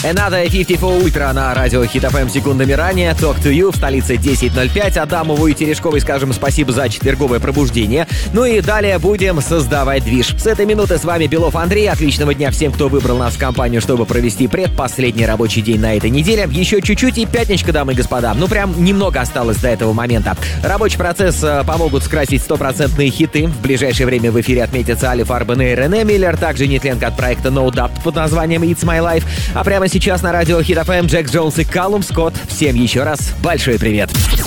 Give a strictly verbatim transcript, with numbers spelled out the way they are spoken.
Another пятьдесят четыре Ultra на радио Хит эф эм секундами ранее. Talk to You в столице десять ноль пять. Адамову и Терешковой скажем спасибо за четверговое пробуждение. Ну и далее будем создавать движ. С этой минуты с вами Белов Андрей. Отличного дня всем, кто выбрал нас в компанию, чтобы провести предпоследний рабочий день на этой неделе. Еще чуть-чуть и пятничка, дамы и господа. Ну прям немного осталось до этого момента. Рабочий процесс э, помогут скрасить стопроцентные хиты. В ближайшее время в эфире отметятся Али Фарбен и Рене Миллер. Также нетленка от проекта No Doubt под названием It's My Life. А прямо сейчас на радио Хит эф эм Джек Джонс и Калум Скотт. Всем еще раз большой привет.